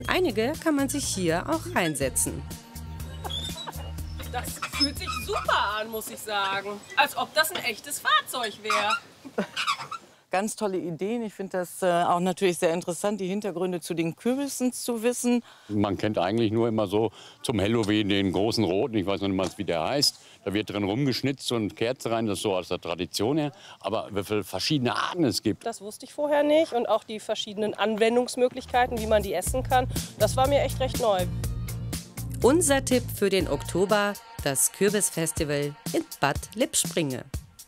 Einige kann man sich hier auch reinsetzen. Das fühlt sich super an, muss ich sagen. Als ob das ein echtes Fahrzeug wäre. Ganz tolle Ideen. Ich finde das auch natürlich sehr interessant, die Hintergründe zu den Kürbissen zu wissen. Man kennt eigentlich nur immer so zum Halloween den großen Roten, ich weiß noch nicht mal, wie der heißt. Da wird drin rumgeschnitzt und Kerze rein, das ist so aus der Tradition her. Aber wie viele verschiedene Arten es gibt. Das wusste ich vorher nicht. Und auch die verschiedenen Anwendungsmöglichkeiten, wie man die essen kann, das war mir echt recht neu. Unser Tipp für den Oktober: das Kürbisfestival in Bad Lippspringe.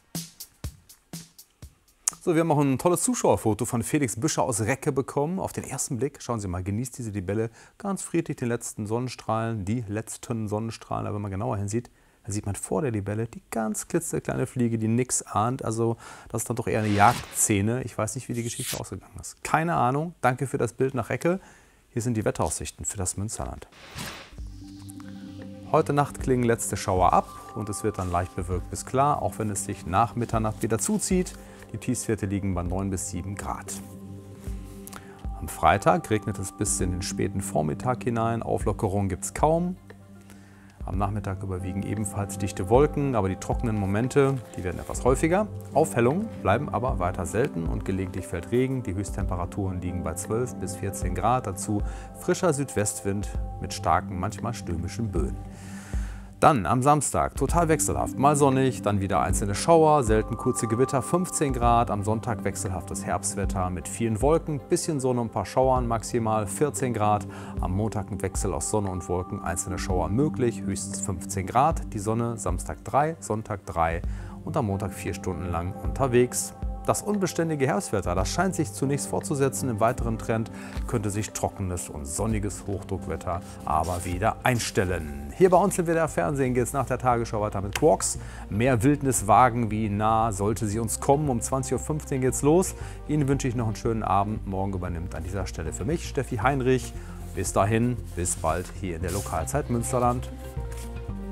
So, wir haben auch ein tolles Zuschauerfoto von Felix Büscher aus Recke bekommen. Auf den ersten Blick, schauen Sie mal, genießt diese Libelle ganz friedlich die letzten Sonnenstrahlen. Aber wenn man genauer hinsieht, dann sieht man vor der Libelle die ganz klitzekleine Fliege, die nichts ahnt. Also das ist dann doch eher eine Jagdszene. Ich weiß nicht, wie die Geschichte ausgegangen ist. Keine Ahnung. Danke für das Bild nach Recke. Hier sind die Wetteraussichten für das Münsterland. Heute Nacht klingen letzte Schauer ab und es wird dann leicht bewölkt bis klar, auch wenn es sich nach Mitternacht wieder zuzieht. Die Tiefstwerte liegen bei 9 bis 7 Grad. Am Freitag regnet es bis in den späten Vormittag hinein. Auflockerung gibt es kaum. Am Nachmittag überwiegen ebenfalls dichte Wolken, aber die trockenen Momente, die werden etwas häufiger. Aufhellungen bleiben aber weiter selten und gelegentlich fällt Regen. Die Höchsttemperaturen liegen bei 12 bis 14 Grad. Dazu frischer Südwestwind mit starken, manchmal stürmischen Böen. Dann am Samstag total wechselhaft, mal sonnig, dann wieder einzelne Schauer, selten kurze Gewitter, 15 Grad. Am Sonntag wechselhaftes Herbstwetter mit vielen Wolken, bisschen Sonne und ein paar Schauern, maximal 14 Grad. Am Montag ein Wechsel aus Sonne und Wolken, einzelne Schauer möglich, höchstens 15 Grad. Die Sonne Samstag 3, Sonntag 3 und am Montag 4 Stunden lang unterwegs. Das unbeständige Herbstwetter, das scheint sich zunächst fortzusetzen. Im weiteren Trend könnte sich trockenes und sonniges Hochdruckwetter aber wieder einstellen. Hier bei uns im WDR Fernsehen geht es nach der Tagesschau weiter mit Quarks. Mehr Wildniswagen, wie nah sollte sie uns kommen? Um 20:15 Uhr geht's los. Ihnen wünsche ich noch einen schönen Abend. Morgen übernimmt an dieser Stelle für mich Steffi Heinrich. Bis dahin, bis bald hier in der Lokalzeit Münsterland.